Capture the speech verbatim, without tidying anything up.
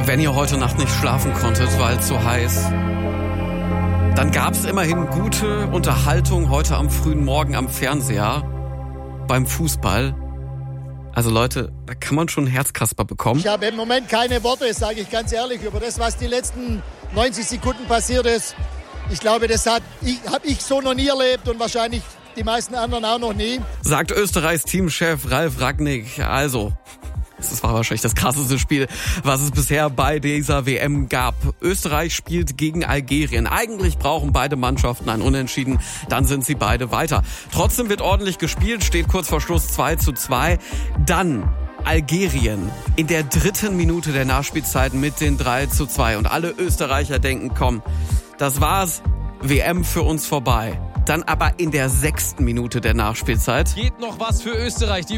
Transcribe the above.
Wenn ihr heute Nacht nicht schlafen konntet, weil es so heiß, dann gab es immerhin gute Unterhaltung heute am frühen Morgen am Fernseher beim Fußball. Also Leute, da kann man schon Herzkasper bekommen. Ich habe im Moment keine Worte, sage ich ganz ehrlich, über das, was die letzten neunzig Sekunden passiert ist. Ich glaube, das habe ich, hab ich so noch nie erlebt und wahrscheinlich die meisten anderen auch noch nie. Sagt Österreichs Teamchef Ralf Rangnick. Also, das war wahrscheinlich das krasseste Spiel, was es bisher bei dieser W M gab. Österreich spielt gegen Algerien. Eigentlich brauchen beide Mannschaften ein Unentschieden, dann sind sie beide weiter. Trotzdem wird ordentlich gespielt, steht kurz vor Schluss zwei zu zwei. Dann Algerien in der dritten Minute der Nachspielzeit mit den drei zu zwei. Und alle Österreicher denken, komm, das war's, W M für uns vorbei. Dann aber in der sechsten Minute der Nachspielzeit geht noch was für Österreich. Die